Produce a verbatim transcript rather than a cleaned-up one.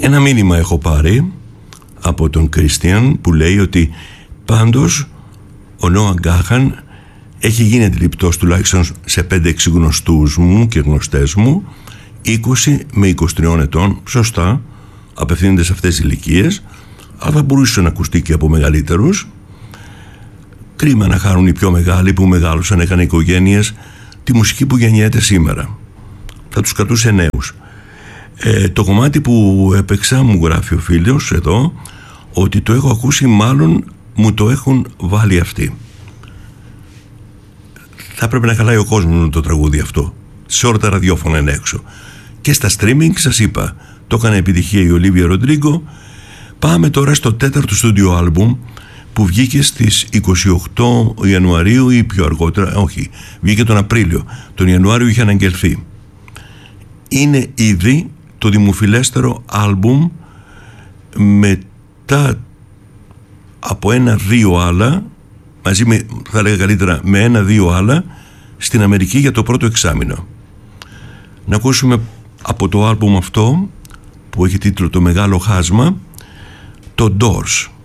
Ένα μήνυμα έχω πάρει από τον Κριστιαν που λέει ότι πάντως ο Νόα Γκάχαν έχει γίνει αντιληπτός τουλάχιστον σε πέντε έξι γνωστούς μου και γνωστές μου, είκοσι με είκοσι τρία ετών, σωστά, απευθύνεται σε αυτές τις ηλικίες, αλλά θα μπορούσε να ακουστεί και από μεγαλύτερους. Κρίμα να χάνουν οι πιο μεγάλοι που μεγάλωσαν, έκανε οικογένειες, τη μουσική που γεννιέται σήμερα. Θα τους κρατούσε νέους. Ε, το κομμάτι που έπαιξα, μου γράφει ο φίλος εδώ, ότι το έχω ακούσει, μάλλον μου το έχουν βάλει αυτοί. Θα πρέπει να χαλάει ο κόσμος το τραγούδι αυτό. Σε όλα τα ραδιόφωνα είναι έξω. Και στα streaming, σας είπα, το έκανε επιτυχία η Ολίβια Ροντρίγκο. Πάμε τώρα στο τέταρτο στούντιο άλμπουμ που βγήκε στις είκοσι οκτώ Ιανουαρίου ή πιο αργότερα, όχι, βγήκε τον Απρίλιο. Τον Ιανουάριο είχε αναγγελθεί. Είναι ήδη το δημοφιλέστερο άλμπουμ μετά από ένα-δύο άλλα, μαζί με, θα λέγα καλύτερα, με ένα-δύο άλλα στην Αμερική για το πρώτο εξάμηνο. Να ακούσουμε από το άλμπουμ αυτό που έχει τίτλο «Το Μεγάλο Χάσμα» το Doors.